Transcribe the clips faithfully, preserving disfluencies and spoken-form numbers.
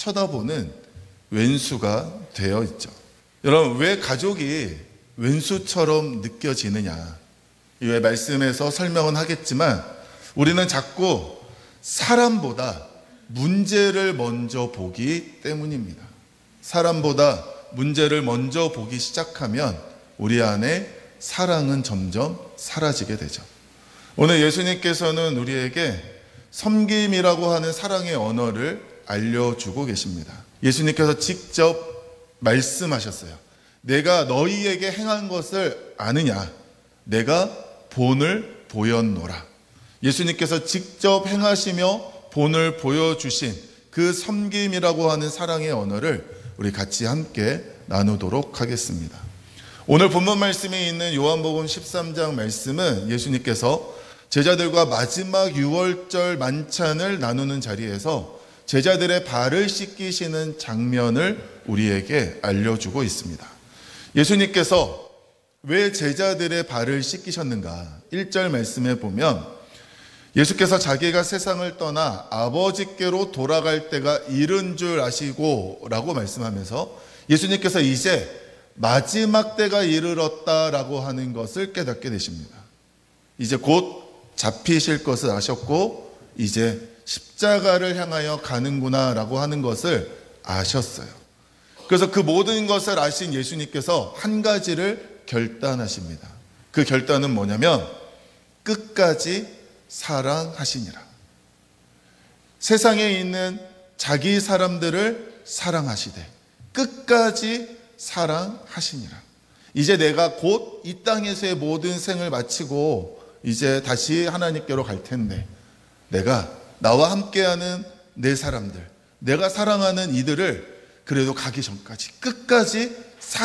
쳐다보는 왼수가 되어 있죠. 여러분, 왜 가족이 왼수처럼 느껴지느냐? 이 말씀에서 설명은 하겠지만 우리는 자꾸 사람보다 문제를 먼저 보기 때문입니다. 사람보다 문제를 먼저 보기 시작하면 우리 안에 사랑은 점점 사라지게 되죠. 오늘 예수님께서는 우리에게 섬김이라고 하는 사랑의 언어를 알려주고 계십니다. 예수님께서 직접 말씀하셨어요. 내가 너희에게 행한 것을 아느냐? 내가 본을 보였노라. 예수님께서 직접 행하시며 본을 보여주신 그 섬김이라고 하는 사랑의 언어를 우리 같이 함께 나누도록 하겠습니다. 오늘 본문 말씀에 있는 요한복음 십삼 장 말씀은 예수님께서 제자들과 마지막 유월절 만찬을 나누는 자리에서 제자들의 발을 씻기시는 장면을 우리에게 알려주고 있습니다. 예수님께서 왜 제자들의 발을 씻기셨는가? 일 절 말씀에 보면 예수께서 자기가 세상을 떠나 아버지께로 돌아갈 때가 이른 줄 아시고 라고 말씀하면서 예수님께서 이제 마지막 때가 이르렀다라고 하는 것을 깨닫게 되십니다. 이제 곧 잡히실 것을 아셨고 이제 십자가를 향하여 가는구나 라고 하는 것을 아셨어요. 그래서 그 모든 것을 아신 예수님께서 한 가지를 결단하십니다. 그 결단은 뭐냐면 끝까지 사랑하시니라. 세상에 있는 자기 사람들을 사랑하시되 끝까지 사랑하시니라. 이제 내가 곧 이 땅에서의 모든 생을 마치고 이제 다시 하나님께로 갈 텐데 내가 나와 함께하는 내 사람들, 내가 사랑하는 이들을 그래도 가기 전까지 끝까지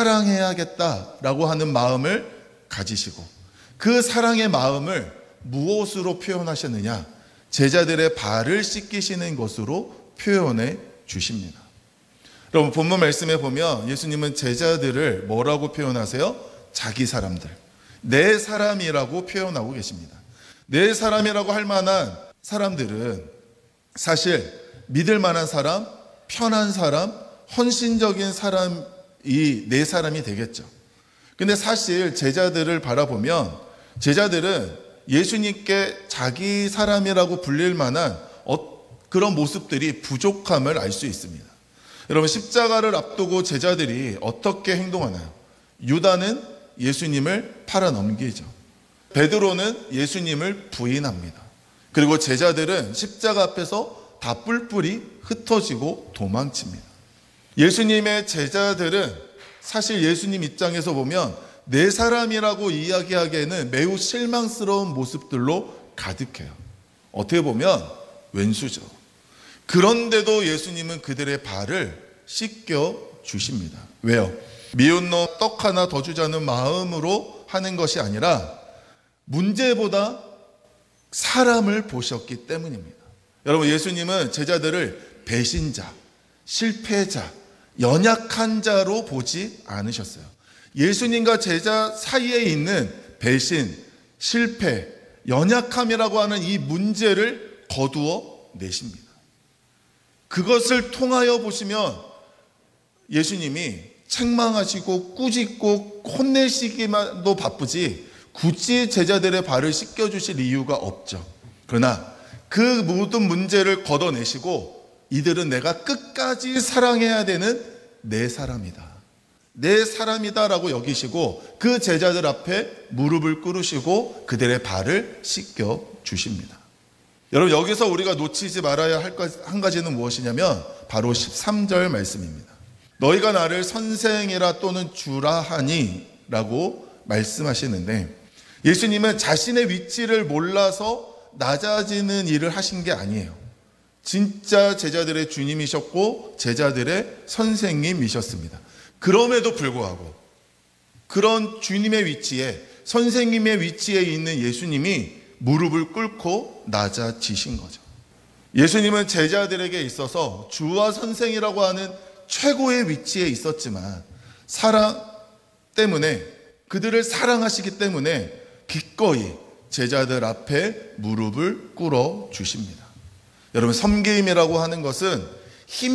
사랑해야겠다라고 하는 마음을 가지시고 그 사랑의 마음을 무엇으로 표현하셨느냐? 제자들의 발을 씻기시는 것으로 표현해 주십니다. 여러분, 본문 말씀에 보면 예수님은 제자들을 뭐라고 표현하세요? 자기 사람들, 내 사람이라고 표현하고 계십니다. 내 사람이라고 할 만한 사람들은 사실 믿을 만한 사람, 편한 사람, 헌신적인 사람이 내 사람이 되겠죠. 근데 사실 제자들을 바라보면 제자들은 예수님께 자기 사람이라고 불릴 만한 그런 모습들이 부족함을 알 수 있습니다. 여러분, 십자가를 앞두고 제자들이 어떻게 행동하나요? 유다는 예수님을 팔아 넘기죠. 베드로는 예수님을 부인합니다. 그리고 제자들은 십자가 앞에서 다 뿔뿔이 흩어지고 도망칩니다. 예수님의 제자들은 사실 예수님 입장에서 보면 내 사람이라고 이야기하기에는 매우 실망스러운 모습들로 가득해요. 어떻게 보면 왼수죠. 그런데도 예수님은 그들의 발을 씻겨 주십니다. 왜요? 미운 놈 떡 하나 더 주자는 마음으로 하는 것이 아니라 문제보다 사람을 보셨기 때문입니다. 여러분, 예수님은 제자들을 배신자, 실패자, 연약한 자로 보지 않으셨어요. 예수님과 제자 사이에 있는 배신, 실패, 연약함이라고 하는 이 문제를 거두어 내십니다. 그것을 통하여 보시면 예수님이 책망하시고 꾸짖고 혼내시기만도 바쁘지 굳이 제자들의 발을 씻겨주실 이유가 없죠. 그러나 그 모든 문제를 걷어내시고 이들은 내가 끝까지 사랑해야 되는 내 사람이다. 내 사람이다 라고 여기시고 그 제자들 앞에 무릎을 꿇으시고 그들의 발을 씻겨 주십니다. 여러분, 여기서 우리가 놓치지 말아야 할 한 가지는 무엇이냐면 바로 십삼 절 말씀입니다. 너희가 나를 선생이라 또는 주라 하니 라고 말씀하시는데 예수님은 자신의 위치를 몰라서 낮아지는 일을 하신 게 아니에요. 진짜 제자들의 주님이셨고 제자들의 선생님이셨습니다. 그럼에도 불구하고 그런 주님의 위치에, 선생님의 위치에 있는 예수님이 무릎을 꿇고 낮아지신 거죠. 예수님은 제자들에게 있어서 주와 선생이라고 하는 최고의 위치에 있었지만 사랑 때문에, 그들을 사랑하시기 때문에 기꺼이 제자들 앞에 무릎을 꿇어 주십니다. 여러분, 섬김이라고 하는 것은 힘이